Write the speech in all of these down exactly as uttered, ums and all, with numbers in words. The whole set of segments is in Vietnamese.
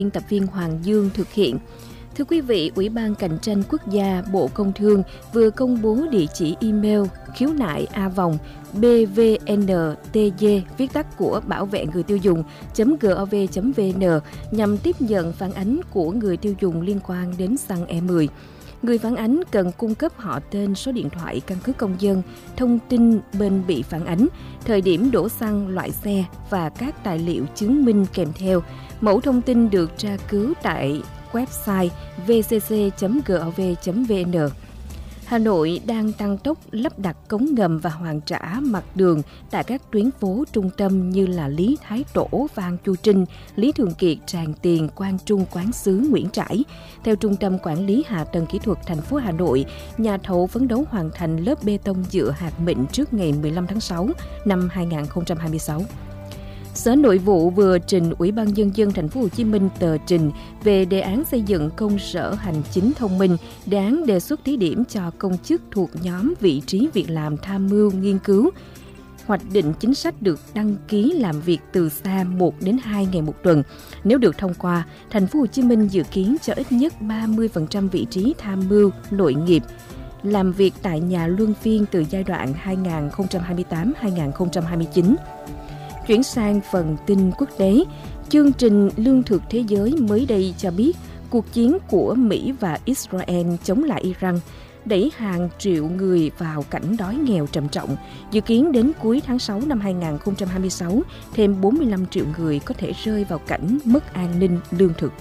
biên tập viên Hoàng Dương thực hiện. Thưa quý vị, Ủy ban Cạnh tranh Quốc gia Bộ Công Thương vừa công bố địa chỉ email khiếu nại a vòng bê vê en tê giê, viết tắt của bảo vệ người tiêu dùng .gov .vn nhằm tiếp nhận phản ánh của người tiêu dùng liên quan đến xăng E mười. Người phản ánh cần cung cấp họ tên, số điện thoại, căn cước công dân, thông tin bên bị phản ánh, thời điểm đổ xăng, loại xe và các tài liệu chứng minh kèm theo. Mẫu thông tin được tra cứu tại website vê xê xê chấm gov chấm vê en. Hà Nội đang tăng tốc lắp đặt cống ngầm và hoàn trả mặt đường tại các tuyến phố trung tâm như là Lý Thái Tổ, Phan Chu Trinh, Lý Thường Kiệt, Tràng Tiền, Quang Trung, Quán Sứ, Nguyễn Trãi. Theo Trung tâm Quản lý Hạ tầng Kỹ thuật thành phố Hà Nội, nhà thầu phấn đấu hoàn thành lớp bê tông nhựa hạt mịn trước ngày mười lăm tháng sáu năm hai nghìn không trăm hai mươi sáu. Sở Nội vụ vừa trình Ủy ban Nhân dân Thành phố Hồ Chí Minh tờ trình về đề án xây dựng công sở hành chính thông minh, đề án đề xuất thí điểm cho công chức thuộc nhóm vị trí việc làm tham mưu nghiên cứu, hoạch định chính sách được đăng ký làm việc từ xa một đến hai ngày một tuần. Nếu được thông qua, Thành phố Hồ Chí Minh dự kiến cho ít nhất ba mươi phần trăm vị trí tham mưu nội nghiệp làm việc tại nhà luân phiên từ giai đoạn hai nghìn không trăm hai mươi tám đến hai nghìn không trăm hai mươi chín. Chuyển sang phần tin quốc tế, chương trình Lương thực Thế giới mới đây cho biết cuộc chiến của Mỹ và Israel chống lại Iran đẩy hàng triệu người vào cảnh đói nghèo trầm trọng. Dự kiến đến cuối tháng sáu năm hai nghìn không trăm hai mươi sáu, thêm bốn mươi lăm triệu người có thể rơi vào cảnh mất an ninh lương thực.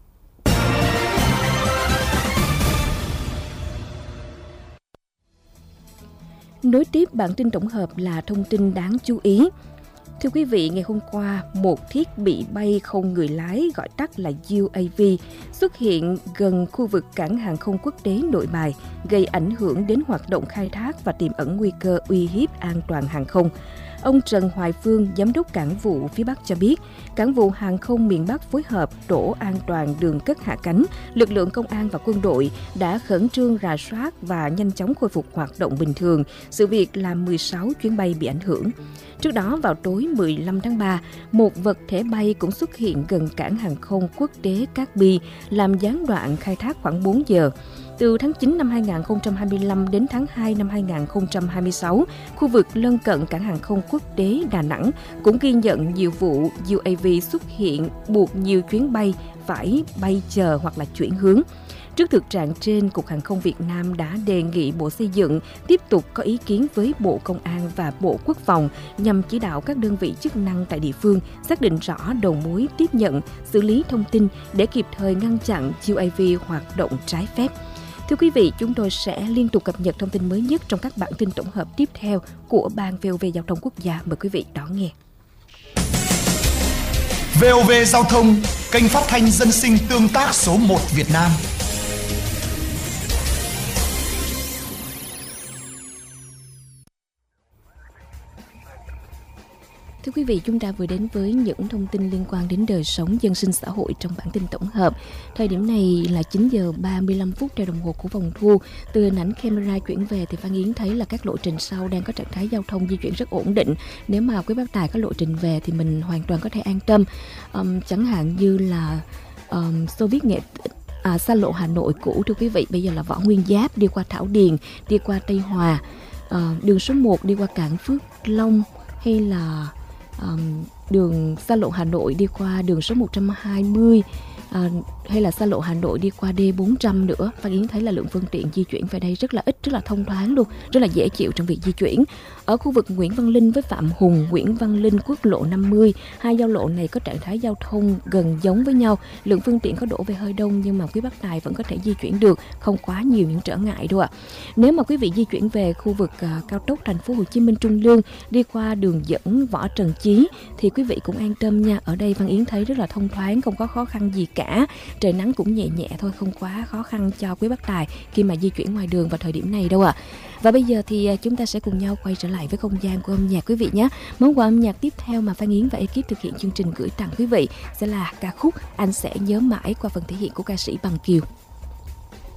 Nối tiếp bản tin tổng hợp là thông tin đáng chú ý. Thưa quý vị, ngày hôm qua, một thiết bị bay không người lái gọi tắt là u a vê xuất hiện gần khu vực cảng hàng không quốc tế Nội Bài, gây ảnh hưởng đến hoạt động khai thác và tiềm ẩn nguy cơ uy hiếp an toàn hàng không. Ông Trần Hoài Phương, Giám đốc Cảng vụ phía Bắc cho biết, Cảng vụ Hàng không miền Bắc phối hợp tổ an toàn đường cất hạ cánh, lực lượng công an và quân đội đã khẩn trương rà soát và nhanh chóng khôi phục hoạt động bình thường, sự việc làm mười sáu chuyến bay bị ảnh hưởng. Trước đó, vào tối mười lăm tháng ba, một vật thể bay cũng xuất hiện gần cảng hàng không quốc tế Cát Bi, làm gián đoạn khai thác khoảng bốn giờ. Từ tháng chín năm hai nghìn không trăm hai mươi lăm đến tháng hai năm hai nghìn không trăm hai mươi sáu, khu vực lân cận cảng hàng không quốc tế Đà Nẵng cũng ghi nhận nhiều vụ u a vê xuất hiện buộc nhiều chuyến bay phải bay chờ hoặc là chuyển hướng. Trước thực trạng trên, Cục Hàng không Việt Nam đã đề nghị Bộ Xây dựng tiếp tục có ý kiến với Bộ Công an và Bộ Quốc phòng nhằm chỉ đạo các đơn vị chức năng tại địa phương xác định rõ đầu mối tiếp nhận, xử lý thông tin để kịp thời ngăn chặn u a vê hoạt động trái phép. Thưa quý vị, chúng tôi sẽ liên tục cập nhật thông tin mới nhất trong các bản tin tổng hợp tiếp theo của Ban vê o vê Giao thông Quốc gia. Mời quý vị đón nghe. vê o vê Giao thông, kênh phát thanh dân sinh tương tác số một Việt Nam. Thưa quý vị, chúng ta vừa đến với những thông tin liên quan đến đời sống dân sinh xã hội trong bản tin tổng hợp. Thời điểm này là chín giờ ba mươi lăm phút theo đồng hồ của vòng thu. Từ hình ảnh camera chuyển về thì Phan Yến thấy là các lộ trình sau đang có trạng thái giao thông di chuyển rất ổn định. Nếu mà quý bác tài có lộ trình về thì mình hoàn toàn có thể an tâm. Um, chẳng hạn như là um, Xô Viết Nghệ à, xa lộ Hà Nội cũ, thưa quý vị, bây giờ là Võ Nguyên Giáp đi qua Thảo Điền, đi qua Tây Hòa, uh, đường số một đi qua cảng Phước Long, hay là Um, đường xa lộ Hà Nội đi qua đường số một trăm hai mươi, uh, hay là xa lộ Hà Nội đi qua D bốn trăm nữa. Phan Yến thấy là lượng phương tiện di chuyển về đây rất là ít, rất là thông thoáng luôn, rất là dễ chịu trong việc di chuyển. Ở khu vực Nguyễn Văn Linh với Phạm Hùng, Nguyễn Văn Linh quốc lộ năm mươi, hai giao lộ này có trạng thái giao thông gần giống với nhau. Lượng phương tiện có đổ về hơi đông nhưng mà quý bác tài vẫn có thể di chuyển được, không quá nhiều những trở ngại đâu ạ. Nếu mà quý vị di chuyển về khu vực uh, cao tốc Thành phố Hồ Chí Minh Trung Lương đi qua đường dẫn Võ Trần Chí thì quý vị cũng an tâm nha. Ở đây Phan Yến thấy rất là thông thoáng, không có khó khăn gì cả. Trời nắng cũng nhẹ nhẹ thôi, không quá khó khăn cho quý bác tài khi mà di chuyển ngoài đường vào thời điểm này đâu ạ. Và bây giờ thì chúng ta sẽ cùng nhau quay trở lại với không gian của âm nhạc quý vị nhé. Món quà âm nhạc tiếp theo mà Phan Yến và ekip thực hiện chương trình gửi tặng quý vị sẽ là ca khúc Anh Sẽ Nhớ Mãi qua phần thể hiện của ca sĩ Bằng Kiều.